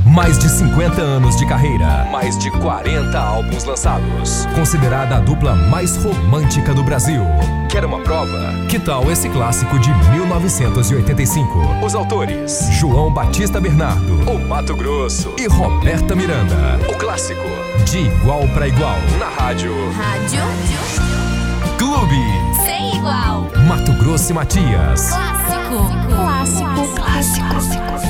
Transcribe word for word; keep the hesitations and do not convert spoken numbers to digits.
Mais de cinquenta anos de carreira, mais de quarenta álbuns lançados. Considerada a dupla mais romântica do Brasil. Quer uma prova? Que tal esse clássico de mil novecentos e oitenta e cinco? Os autores: João Batista Bernardo, O Mato Grosso, e Roberta Miranda. O clássico De Igual pra Igual, na rádio. Rádio Clube. Sem igual. Mato Grosso e Matias. Clássico. Clássico. Clássico. Clássico.